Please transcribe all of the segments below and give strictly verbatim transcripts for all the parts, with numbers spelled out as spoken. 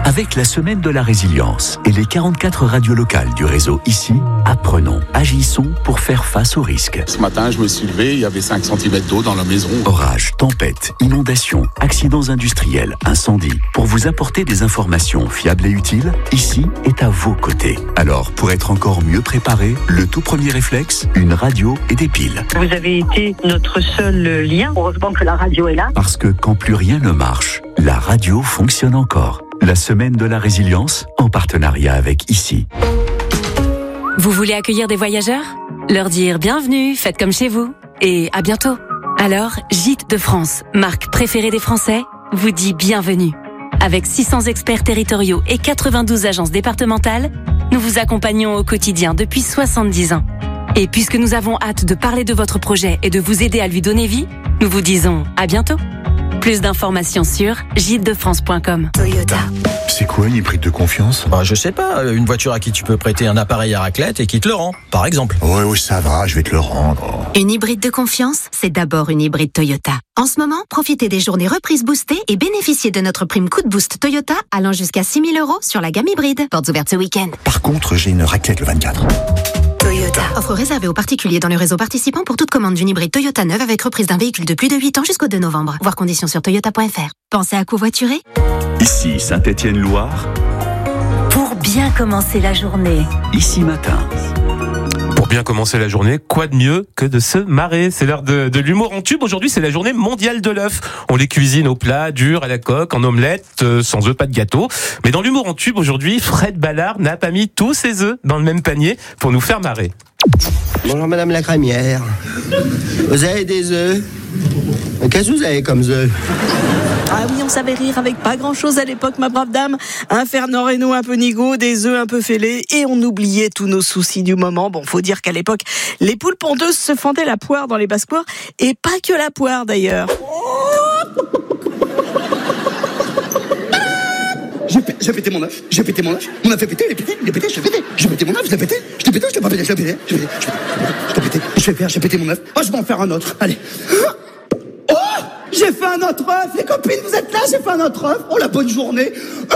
Avec la semaine de la résilience et les quarante-quatre radios locales du réseau Ici, apprenons, agissons pour faire face aux risques. Ce matin, je me suis levé, il y avait cinq centimètres d'eau dans la maison. Orages, tempêtes, inondations, accidents industriels, incendies. Pour vous apporter des informations fiables et utiles, Ici est à vos côtés. Alors, pour être encore mieux préparé, le tout premier réflexe, une radio et des piles. Vous avez été notre seul lien. Heureusement que la radio est là. Parce que quand plus rien ne marche, la radio fonctionne encore. La semaine de la résilience, en partenariat avec Ici. Vous voulez accueillir des voyageurs ? Leur dire bienvenue, faites comme chez vous. Et à bientôt. Alors, Gîtes de France, marque préférée des Français, vous dit bienvenue. Avec six cents experts territoriaux et quatre-vingt-douze agences départementales, nous vous accompagnons au quotidien depuis soixante-dix ans. Et puisque nous avons hâte de parler de votre projet et de vous aider à lui donner vie, nous vous disons à bientôt. Plus d'informations sur gîtes de france point com. Toyota. C'est quoi une hybride de confiance ? Bah, je sais pas, une voiture à qui tu peux prêter un appareil à raclette et qui te le rend, par exemple. Ouais, oui, ça va, je vais te le rendre. Une hybride de confiance, c'est d'abord une hybride Toyota. En ce moment, profitez des journées reprises boostées et bénéficiez de notre prime coup de boost Toyota allant jusqu'à six mille euros sur la gamme hybride. Portes ouvertes ce week-end. Par contre, j'ai une raclette le vingt-quatre. Toyota. Offre réservée aux particuliers dans le réseau participant pour toute commande d'une hybride Toyota neuve avec reprise d'un véhicule de plus de huit ans jusqu'au deux novembre. Voir conditions sur toyota point f r. Pensez à covoiturer ? Ici, Saint-Étienne-Loire. Pour bien commencer la journée. Ici matin. Pour bien commencer la journée, quoi de mieux que de se marrer ? C'est l'heure de, de l'humour en tube. Aujourd'hui, c'est la journée mondiale de l'œuf. On les cuisine au plat, dur, à la coque, en omelette, euh, sans œufs, pas de gâteau. Mais dans l'humour en tube, aujourd'hui, Fred Ballard n'a pas mis tous ses œufs dans le même panier pour nous faire marrer. Bonjour Madame la crémière. Vous avez des œufs ? Qu'est-ce que vous avez comme œufs ? Ah oui, on savait rire avec pas grand-chose à l'époque, ma brave dame. Un Fernand Reynaud un peu nigaud, des œufs un peu fêlés, et on oubliait tous nos soucis du moment. Bon, faut dire qu'à l'époque, les poules pondeuses se fendaient la poire dans les basses-cours, et pas que la poire d'ailleurs. J'ai, p- j'ai pété mon œuf, j'ai pété mon œuf, mon œuf est pété, il est pété, il est pété, je l'ai pété, j'ai pété mon œuf, je l'ai pété, je l'ai pété, je l'ai pas pété, je l'ai pété, je l'ai pété, je l'ai pété, je vais faire, j'ai pété mon œuf, oh je vais en faire un autre, allez. Oh, j'ai fait un autre œuf, les copines vous êtes là, j'ai fait un autre œuf, oh la bonne journée.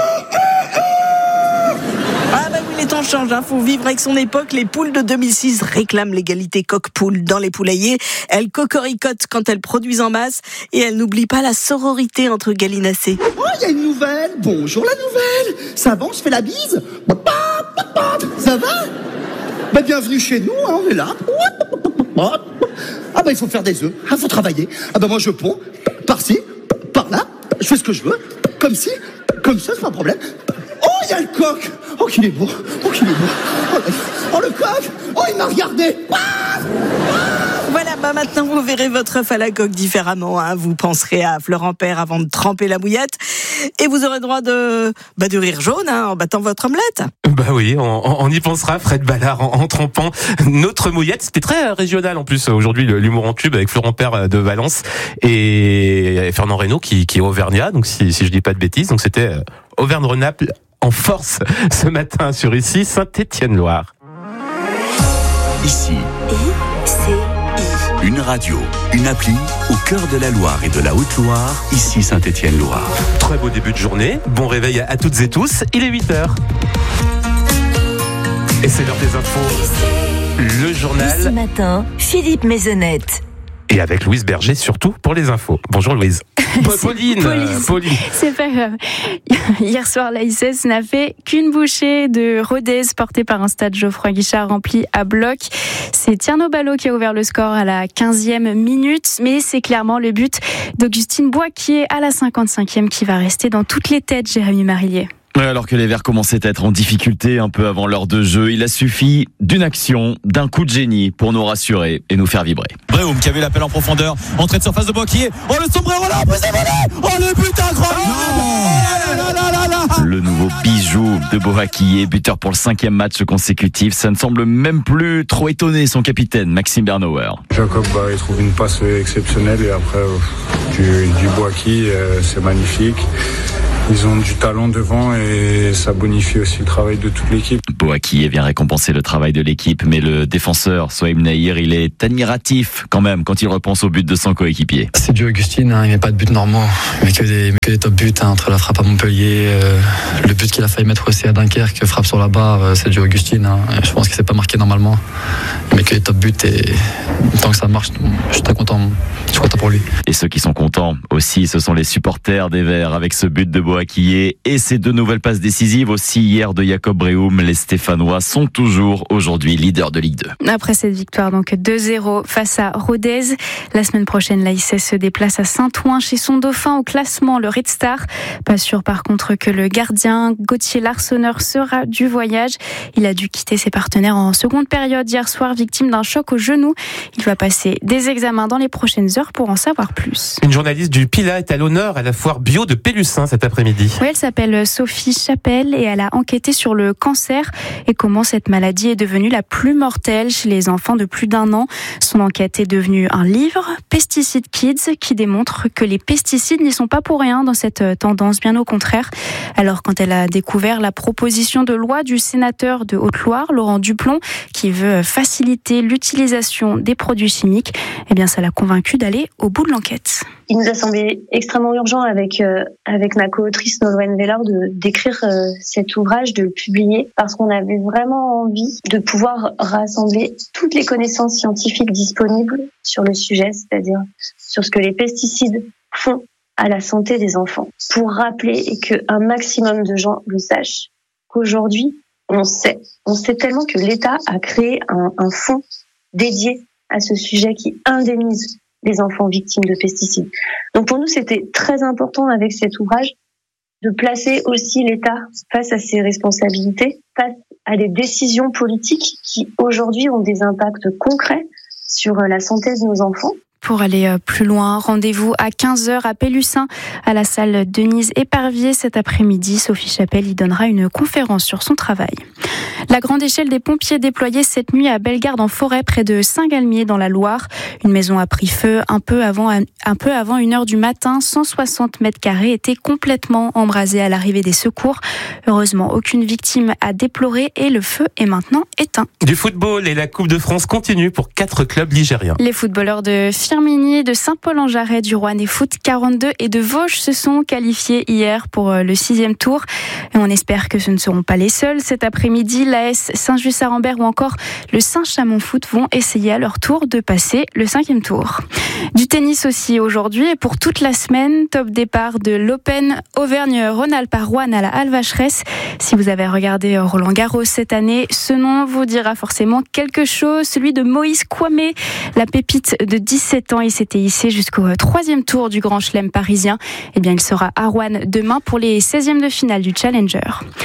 Ah bah oui, les temps changent, hein. Faut vivre avec son époque. Les poules de deux mille six réclament l'égalité coq-poule dans les poulaillers. Elles cocoricotent quand elles produisent en masse et elles n'oublient pas la sororité entre gallinacés. Oh, il y a une nouvelle, bonjour la nouvelle, ça va, on se fait la bise, ça va? Bah bienvenue chez nous, hein, on est là. Ah bah il faut faire des œufs, il faut travailler. Ah bah moi je ponds, par-ci, par-là, je fais ce que je veux, comme ci, comme ça, c'est pas un problème. Oh, il y a le coq. Oh, qu'il est beau. Oh, qu'il est beau. Oh, là, oh, le coq. Oh, il m'a regardé. Ah voilà, bah maintenant vous verrez votre œuf à la coque différemment. Hein. Vous penserez à Florent Père avant de tremper la mouillette. Et vous aurez droit de, bah, de rire jaune hein, en battant votre omelette. Bah oui, on, on y pensera, Fred Ballard, en, en trempant notre mouillette. C'était très régional en plus aujourd'hui, l'humour en tube avec Florent Père de Valence et Fernand Reynaud qui, qui est auvergnat. Donc si, si je dis pas de bêtises, donc c'était Auvergne-Rhône-Alpes en force ce matin sur Ici, Saint-Étienne-Loire. Ici. I-C-I. Une radio, une appli au cœur de la Loire et de la Haute-Loire, ici Saint-Étienne-Loire. Très beau début de journée, bon réveil à, à toutes et tous, il est huit heures. Et c'est l'heure des infos, le journal. Ce matin, Philippe Maisonnette. Et avec Louise Berger, surtout pour les infos. Bonjour Louise. Pauline, Police. Pauline. C'est pas grave. Hier soir, l'A S S n'a fait qu'une bouchée de Rodez portée par un stade Geoffroy Guichard rempli à bloc. C'est Tierno Ballo qui a ouvert le score à la quinzième minute, mais c'est clairement le but d'Augustine Boisquier à la cinquante-cinquième qui va rester dans toutes les têtes, Jérémy Marillier. Alors que les Verts commençaient à être en difficulté un peu avant l'heure de jeu, il a suffi d'une action, d'un coup de génie pour nous rassurer et nous faire vibrer. Bréhoum qui avait l'appel en profondeur, entrée de surface de Boisquier. Oh le sombrero là, brisé volé. Oh le but incroyable. Oh là là là là là. Le nouveau bijou de Boisquier, buteur pour le cinquième match consécutif. Ça ne semble même plus trop étonner son capitaine Maxime Bernauer. Jacob bah, il trouve une passe exceptionnelle et après euh, du, du Boisquier, euh, c'est magnifique. Ils ont du talent devant et ça bonifie aussi le travail de toute l'équipe. Boakié vient récompenser le travail de l'équipe, mais le défenseur Sohaib Nahir, il est admiratif quand même quand il repense au but de son coéquipier. C'est du Augustine, hein, il met pas de but normaux, il met que des, que des top buts hein, entre la frappe à Montpellier, euh, le but qu'il a failli mettre aussi à Dunkerque, frappe sur la barre, euh, c'est du Augustine. Hein, je pense qu'il s'est pas marqué normalement, il met que des top buts et tant que ça marche, je suis très content, je suis content pour lui. Et ceux qui sont contents aussi, ce sont les supporters des Verts avec ce but de Boakié et ces deux nouvelles passes décisives aussi hier de Jacob Brehum. Les Stéphanois sont toujours aujourd'hui leaders de Ligue deux. Après cette victoire donc deux zéro face à Rodez, la semaine prochaine l'A I C S se déplace à Saint-Ouen chez son dauphin au classement, le Red Star. Pas sûr par contre que le gardien Gauthier Larsonneur sera du voyage. Il a dû quitter ses partenaires en seconde période hier soir, victime d'un choc au genou. Il va passer des examens dans les prochaines heures pour en savoir plus. Une journaliste du Pilat est à l'honneur à la foire bio de Pélussin cet après-midi. Oui, elle s'appelle Sophie Chapelle et elle a enquêté sur le cancer et comment cette maladie est devenue la plus mortelle chez les enfants de plus d'un an. Son enquête est devenue un livre, Pesticide Kids, qui démontre que les pesticides n'y sont pas pour rien dans cette tendance, bien au contraire. Alors quand elle a découvert la proposition de loi du sénateur de Haute-Loire, Laurent Duplon, qui veut faciliter l'utilisation des produits chimiques, eh bien ça l'a convaincue d'aller au bout de l'enquête. Il nous a semblé extrêmement urgent avec euh, avec ma co-autrice Nolwenn Veller de d'écrire euh, cet ouvrage, de le publier, parce qu'on avait vraiment envie de pouvoir rassembler toutes les connaissances scientifiques disponibles sur le sujet, c'est-à-dire sur ce que les pesticides font à la santé des enfants, pour rappeler et que un maximum de gens le sachent qu'aujourd'hui on sait, on sait tellement que l'État a créé un, un fonds dédié à ce sujet qui indemnise les enfants victimes de pesticides. Donc pour nous, c'était très important avec cet ouvrage de placer aussi l'État face à ses responsabilités, face à des décisions politiques qui aujourd'hui ont des impacts concrets sur la santé de nos enfants. Pour aller plus loin, rendez-vous à quinze heures à Pélussin, à la salle Denise Éparvier cet après-midi. Sophie Chapelle y donnera une conférence sur son travail. La grande échelle des pompiers déployés cette nuit à Bellegarde en forêt près de Saint-Galmier dans la Loire. Une maison a pris feu un peu avant, un peu avant une heure du matin. cent soixante mètres carrés étaient complètement embrasés à l'arrivée des secours. Heureusement, aucune victime à déplorer et le feu est maintenant éteint. Du football et la Coupe de France continue pour quatre clubs ligériens. Les footballeurs de Firminy, de Saint-Paul-en-Jarret, du Rouennais Foot quarante-deux et de Vosges se sont qualifiés hier pour le sixième tour. Et on espère que ce ne seront pas les seuls. Cet après-midi, l'A S Saint-Just-Saint-Rambert ou encore le Saint-Chamond Foot vont essayer à leur tour de passer le cinquième tour. Du tennis aussi aujourd'hui et pour toute la semaine, top départ de l'Open Auvergne-Rhône-Alpes à Roanne à la Halle Vacheresse. Si vous avez regardé Roland Garros cette année, ce nom vous dira forcément quelque chose, celui de Moïse Kouamé, la pépite de dix-sept ans. Il s'était hissé jusqu'au troisième tour du Grand Chelem parisien. Eh bien, il sera à Roanne demain pour les seizièmes de finale du Challenger.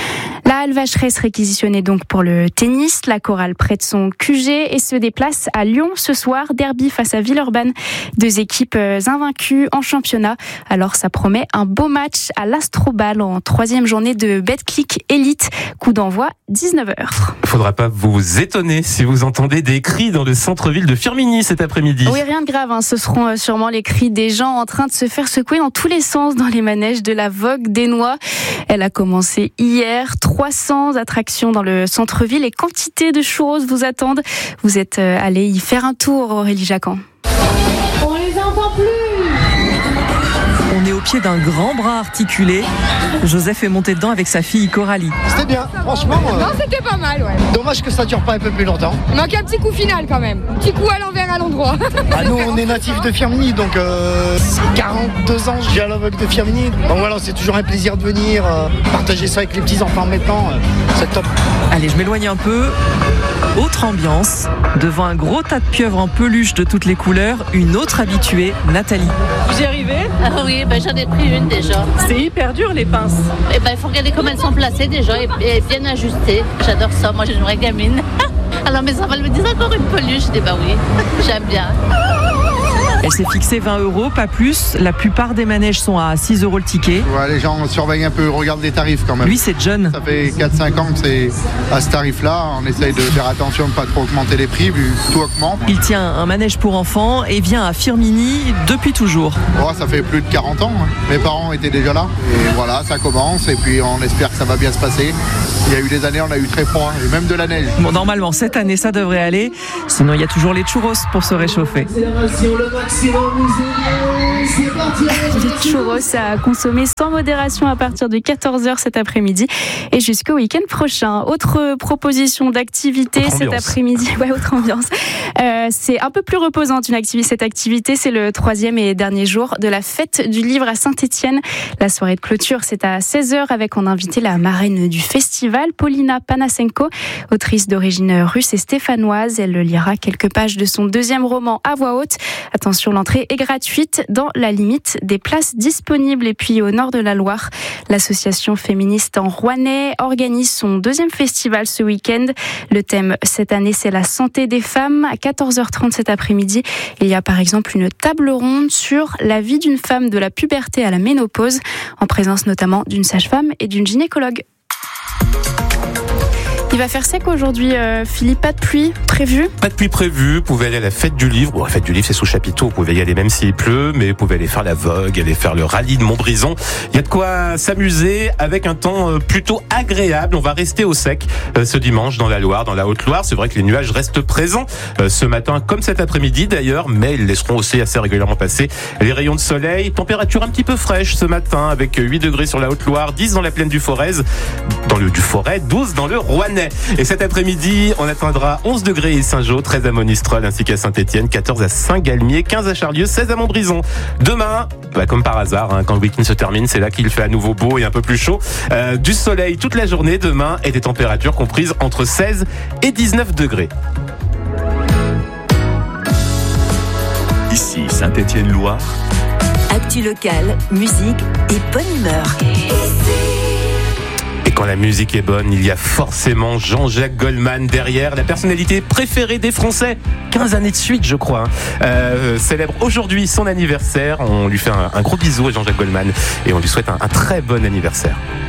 La Halle Vacheresse réquisitionnée donc pour le tennis. La chorale prête son Q G et se déplace à Lyon ce soir. Derby face à Villeurbanne. Deux équipes invaincues en championnat. Alors ça promet un beau match à l'Astrobal en troisième journée de Betclic Elite. Coup d'envoi dix-neuf heures. Faudra pas vous étonner si vous entendez des cris dans le centre-ville de Firminy cet après-midi. Oui, rien de grave. Hein. Ce seront sûrement les cris des gens en train de se faire secouer dans tous les sens dans les manèges de la Vogue des Noix. Elle a commencé hier. trois cents attractions dans le centre-ville et quantité de choses vous attendent. Vous êtes allé y faire un tour, Aurélie Jacquan. On les entend plus. On est au pied d'un grand bras articulé. Joseph est monté dedans avec sa fille Coralie. C'était bien, franchement. Euh... Non, c'était pas mal, ouais. Dommage que ça dure pas un peu plus longtemps. Il manque un petit coup final quand même. Petit coup à l'envers à l'endroit. Ah, nous, on est natifs de Firminy, donc euh, quarante-deux ans, j'ai à la Vogue de Firminy. Donc voilà, c'est toujours un plaisir de venir euh, partager ça avec les petits-enfants maintenant. Euh, c'est top. Allez, je m'éloigne un peu. Autre ambiance, devant un gros tas de pieuvres en peluche de toutes les couleurs, une autre habituée, Nathalie. Vous y arrivez ? Ah oui, ben j'en ai pris une déjà. C'est hyper dur les pinces. Et ben il faut regarder comment elles sont placées déjà et, et bien ajustées. J'adore ça, moi j'ai une vraie gamine. Alors mes enfants me disent encore une peluche, je dis bah oui, j'aime bien. Elle s'est fixée vingt euros, pas plus. La plupart des manèges sont à six euros le ticket. Ouais, les gens surveillent un peu, regardent les tarifs quand même. Lui, c'est John. Ça fait quatre cinq ans que c'est à ce tarif-là. On essaye de faire attention de ne pas trop augmenter les prix, vu que tout augmente. Il tient un manège pour enfants et vient à Firminy depuis toujours. Oh, ça fait plus de quarante ans. Hein. Mes parents étaient déjà là. Et voilà, ça commence. Et puis on espère que ça va bien se passer. Il y a eu des années, on a eu très froid, et même de la neige. Bon, normalement, cette année, ça devrait aller. Sinon, il y a toujours les churros pour se réchauffer. Les churros à consommer sans modération à partir de quatorze heures cet après-midi et jusqu'au week-end prochain. Autre proposition d'activité cet après-midi. Ouais, autre ambiance. Euh, c'est un peu plus reposante une activité. Cette activité, c'est le troisième et dernier jour de la fête du livre à Saint-Étienne. La soirée de clôture, c'est à seize heures avec en invité la marraine du festival, Paulina Panasenko, autrice d'origine russe et stéphanoise. Elle lira quelques pages de son deuxième roman à voix haute. Attention, l'entrée est gratuite dans la limite des places disponibles. Et puis au nord de la Loire, l'association féministe en Rouennais organise son deuxième festival ce week-end. Le thème cette année, c'est la santé des femmes. À quatorze heures trente cet après-midi, il y a par exemple une table ronde sur la vie d'une femme de la puberté à la ménopause, en présence notamment d'une sage-femme et d'une gynécologue. Il va faire sec aujourd'hui, euh, Philippe, pas de pluie prévue ? Pas de pluie prévue, vous pouvez aller à la fête du livre. Bon, la fête du livre, c'est sous chapiteau, vous pouvez y aller même s'il pleut, mais vous pouvez aller faire la vogue, aller faire le rallye de Montbrison. Il y a de quoi s'amuser avec un temps plutôt agréable. On va rester au sec euh, ce dimanche dans la Loire, dans la Haute-Loire. C'est vrai que les nuages restent présents euh, ce matin, comme cet après-midi d'ailleurs, mais ils laisseront aussi assez régulièrement passer les rayons de soleil. Température un petit peu fraîche ce matin, avec huit degrés sur la Haute-Loire, dix dans la plaine du Forez, dans le du Forêt, douze dans le Rouennais. Et cet après-midi, on atteindra onze degrés à Saint-Jean, treize à Monistrol ainsi qu'à Saint-Étienne, quatorze à Saint-Galmier, quinze à Charlieu, seize à Montbrison. Demain, bah comme par hasard, hein, quand le week-end se termine, c'est là qu'il fait à nouveau beau et un peu plus chaud. Euh, du soleil toute la journée demain et des températures comprises entre seize et dix-neuf degrés. Ici Saint-Étienne-Loire. Actu locale, musique et bonne humeur. Et quand la musique est bonne, il y a forcément Jean-Jacques Goldman derrière, la personnalité préférée des Français, quinze années de suite je crois, hein. euh, célèbre aujourd'hui son anniversaire. On lui fait un, un gros bisou à Jean-Jacques Goldman et on lui souhaite un, un très bon anniversaire.